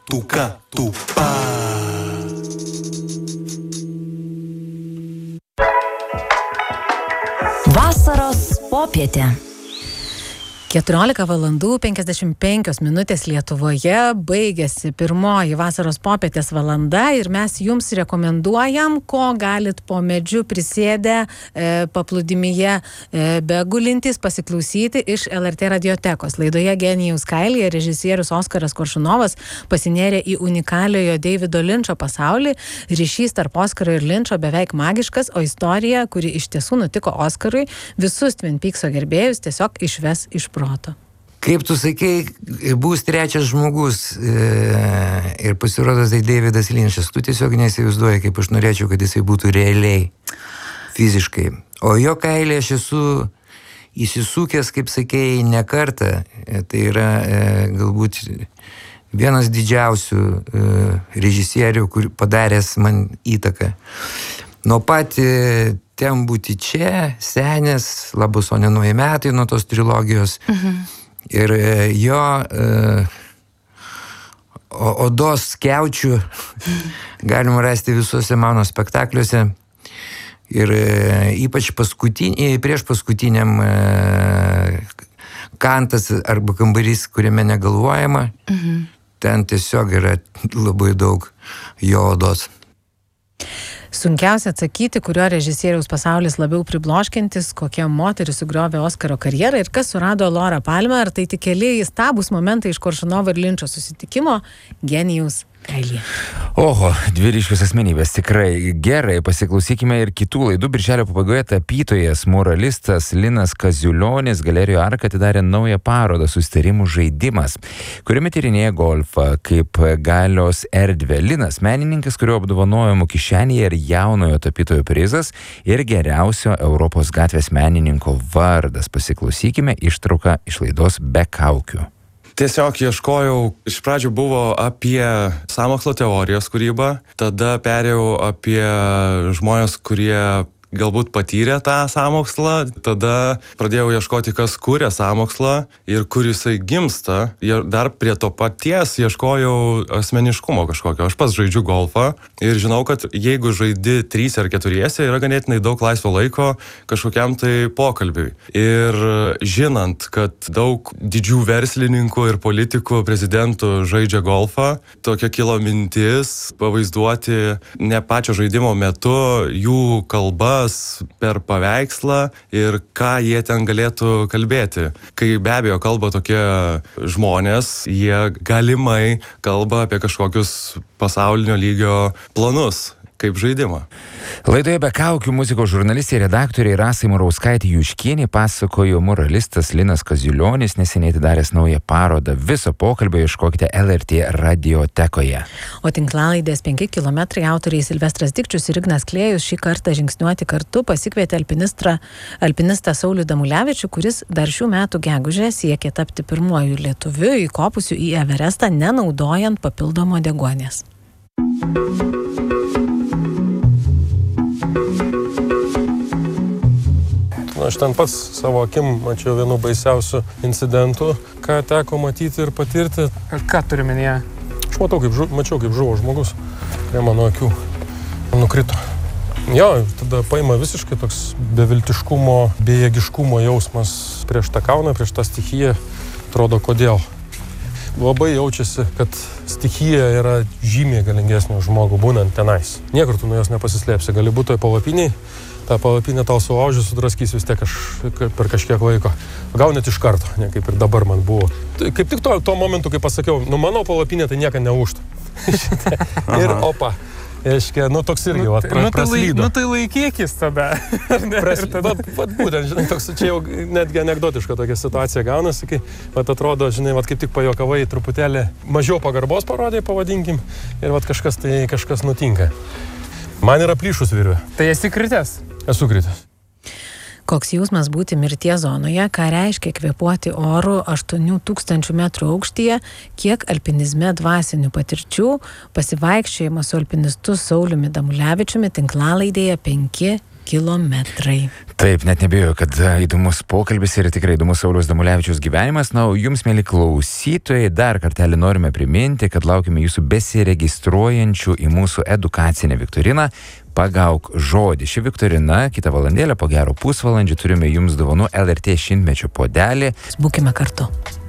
Vasaros popietė. 14 valandų 55 minutės Lietuvoje baigėsi pirmoji vasaros popietės valanda ir mes jums rekomenduojam, ko galit po medžiu prisėdę paplūdimyje begulintys pasiklausyti iš LRT radiotekos. Laidoje Genijaus kailyje režisierius Oskaras Koršunovas pasinėrė į unikaliojo Davido Linčo pasaulį. Ryšys tarp Oskaro ir Linčo beveik magiškas, o istorija, kuri iš tiesų nutiko Oskarui, visus Twin Peakso gerbėjus tiesiog išves iš proto. Kaip tu sakei, bus trečias žmogus ir pasirodo tai Davidas Linčas. Tu tiesiog neįsivaizduoji, kaip aš norėčiau, kad jisai būtų realiai, fiziškai. O jo kailį aš esu įsisukęs, kaip sakei, ne kartą. Tai yra galbūt vienas didžiausių režisierių, kur padaręs man įtaką. Nuo pat Ten būti čia, Senės, Labus, o ne nauji metai nuo tos trilogijos. Ir jo odos skiaučių galima rasti visuose mano spektakliuose. Ir ypač prieš paskutiniam kantas arba kambarys, kuriame negalvojama, ten tiesiog yra labai daug jo odos. Sunkiausia atsakyti, kurio režisieriaus pasaulis labiau pribloškiantis, kokia moteris sugriovė Oskaro karjerą ir kas surado Laurą Palmę, ar tai tik keli įstabūs momentai iš Koršunovo ir Linčo susitikimo Genijaus kailyje. Oho, dvi ryškios asmenybės, tikrai gerai, pasiklausykime ir kitų laidų. Birželio pabaigoje tapytojas, muralistas Linas Kaziulionis Galerijoje Arka atidarė naują parodą Susitarimų žaidimas, kuriame tyrinėja golfą kaip galios erdvę. Linas, menininkas, kurio apdovanojimų kišenėje ir jaunojo tapytojo prizas ir geriausio Europos gatvės menininko vardas. Pasiklausykime ištrauką iš laidos Be kaukių. Tiesiog ieškojau, iš pradžių buvo apie sąmokslo teorijos kūrybą, tada perėjau apie žmonės, kurie galbūt patyrė tą sąmokslą, tada pradėjau ieškoti, kas kuria sąmokslą ir kur jisai gimsta. Ir dar prie to paties ieškojau asmeniškumo kažkokio. Aš pats žaidžiu golfą ir žinau, kad jeigu žaidi 3 ar 4, yra ganėtinai daug laisvo laiko kažkokiam tai pokalbiui. Ir žinant, kad daug didžių verslininkų ir politikų, prezidentų žaidžia golfą, tokia kilo mintis pavaizduoti ne pačio žaidimo metu jų kalbą per paveikslą ir ką jie ten galėtų kalbėti. Kai be abejo kalba tokie žmonės, jie galimai kalba apie kažkokius pasaulinio lygio planus, kaip žaidimą. Laidoje Be kaukių muzikos žurnalistė ir redaktorė Rasai Murauskaitė-Juškienė pasakojo muralistas Linas Kaziulionis neseniai atidaręs naują parodą. Viso pokalbio ieškokite LRT radiotekoje. O tinklalaidės 5 kilometrai autoriai Silvestras Dikčius ir Ignas Klėjus šį kartą žingsniuoti kartu pasikvietė alpinistą Saulių Damulevičių, kuris dar šių metų gegužę siekė tapti pirmuoju lietuviu įkopusiu į Everestą, nenaudojant papildomo deguonies. Aš ten pats savo akim mačiau vienų baisiausių incidentų, ką teko matyti ir patirti. Ką turi minėję? Aš mačiau, kaip žuvo žmogus prie mano akių. Nukrito. Jo, tada paima visiškai toks beviltiškumo, bejėgiškumo jausmas prieš tą kalną, prieš tą stichiją. Atrodo, kodėl. Labai jaučiasi, kad stichija yra žymiai galingesnė už žmogų būnant tenais. Niekur tu nuo jos nepasislėpsi. Gali būti toj palapiniai, tą palapinę tau sulaužys, sudraskys vis tiek per kažkiek laiko. Gal net iš karto, ne kaip ir dabar man buvo. Kaip tik tuo momentu, kai pasakiau, mano palapinė tai niekada neužta. Ir opa. Aiškia, toks irgi, praslydo. Tai laikykis tada. Būtent, žinai, toks čia jau netgi anekdotiška tokia situacija gaunasi, kai atrodo, žinai, kaip tik pajokavai truputėlį mažiau pagarbos parodė, pavadinkim, ir kažkas nutinka. Man yra plyšus virvė. Tai esi kritęs? Esu kritęs. Koks jausmas būti mirties zonoje, ką reiškia kvėpuoti oru 8000 metrų aukštyje, kiek alpinizme dvasinių patirčių, pasivaikščiojimas su alpinistu Sauliumi Damulevičiumi tinklalaidėje 5 kilometrai. Taip, net nebėjau, kad įdomus pokalbis ir tikrai įdomus Sauliaus Damulevičiaus gyvenimas. Na, o jums, mėly klausytojai, dar kartelį norime priminti, kad laukime jūsų besiregistruojančių į mūsų edukacinę viktoriną Pagauk žodį. Ši viktorina, kitą valandėlę, po gero pusvalandžio, turime jums dovanų LRT šimtmečio puodelį. Būkime kartu.